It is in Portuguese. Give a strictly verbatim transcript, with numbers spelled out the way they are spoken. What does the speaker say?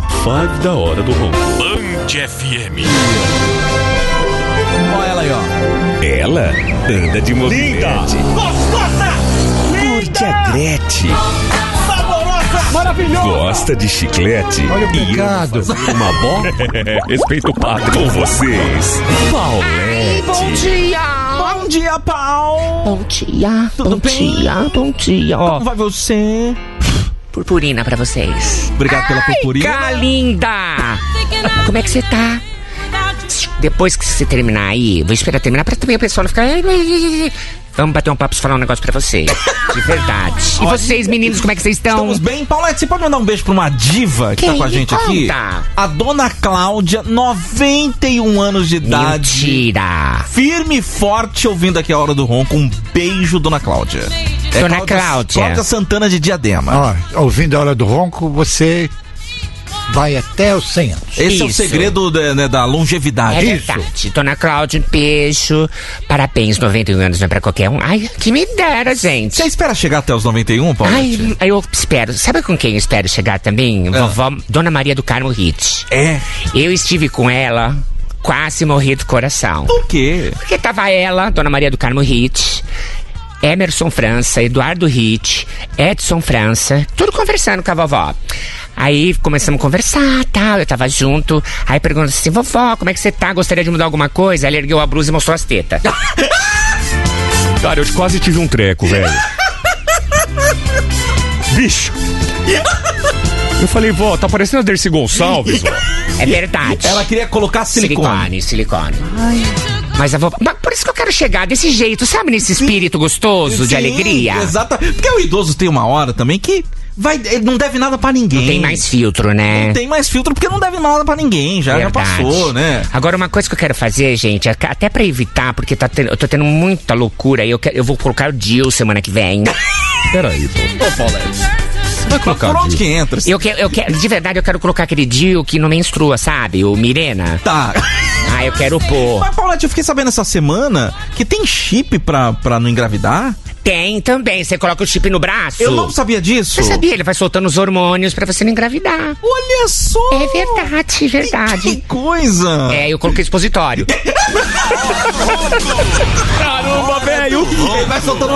Top cinco da Hora do Ronco. Band F M. Olha ela aí, ó. Ela anda de mobilete. Gostosa! Curte a Gretchen. Saborosa! Maravilhosa! Gosta de chiclete. Olha o e pecado. ama fazer uma bola. Respeita o padre. Com vocês, Paulette. Bom dia! Bom dia, Paul! Bom dia, Tudo bom bem? dia, bom dia. Ó, Como vai você? purpurina pra vocês. Obrigado pela purpurina. Cá, linda! Como é que você tá? Depois que você terminar aí, vou esperar terminar pra também o pessoal não ficar... Vamos bater um papo e falar um negócio pra vocês. De verdade. E Olha, vocês, meninos, como é que vocês estão? Estamos bem. Paulette, você pode mandar um beijo pra uma diva que Quem? tá com a gente Me aqui? conta. A dona Cláudia, noventa e um anos de idade. Mentira! Firme e forte, ouvindo aqui a Hora do Ronco. Um beijo, dona Cláudia. É Dona Cláudia. Cláudia Santana de Diadema. Ó, ouvindo a Hora do Ronco, você vai até os cem anos. Esse é o Isso. segredo da, né, da longevidade. É Isso. verdade. Dona Cláudia, um beijo. Parabéns, noventa e um anos não é pra qualquer um. Ai, que me dera, gente. Você espera chegar até os noventa e um, Paulette? Ai, eu espero. Sabe com quem eu espero chegar também? Ah. Vovó Dona Maria do Carmo Hit. É. Eu estive com ela, quase morri do coração. Por quê? Porque tava ela, Dona Maria do Carmo Hit, Emerson França, Eduardo Hit, Edson França, tudo conversando com a vovó. Aí começamos a conversar, tal, eu tava junto. Aí pergunta assim, vovó, como é que você tá? Gostaria de mudar alguma coisa? Ela ergueu a blusa e mostrou as tetas. Cara, eu quase tive um treco, velho. Bicho. Eu falei, vó, tá parecendo a Dercy Gonçalves, vó. É verdade. Ela queria colocar silicone. Silicone, silicone. Mas a vovó... Mas por isso que eu quero chegar desse jeito, sabe? Nesse espírito gostoso, de Sim, alegria. Exato. Porque o idoso tem uma hora também que vai, ele não deve nada pra ninguém. Não tem mais filtro, né? Não tem mais filtro porque não deve nada pra ninguém. Já, já Verdade. passou, né? Agora, uma coisa que eu quero fazer, gente, é até pra evitar, porque tá tendo- eu tô tendo muita loucura, e eu, quero- eu vou colocar o Dio semana que vem. Peraí, pô. Ô, Paulette. Vai colocar Por onde Dio. que entra? Eu quero, eu quero, de verdade, eu quero colocar aquele Dio que não menstrua, sabe? O Mirena. Tá. Ah, eu quero pôr. Mas, Paulette, eu fiquei sabendo essa semana que tem chip pra, pra não engravidar. Tem também, você coloca o chip no braço. Eu não sabia disso. Você sabia? Ele vai soltando os hormônios pra você não engravidar. Olha só. É verdade, Que verdade. coisa. É, eu coloquei expositório. Caramba, velho. Ele vai soltando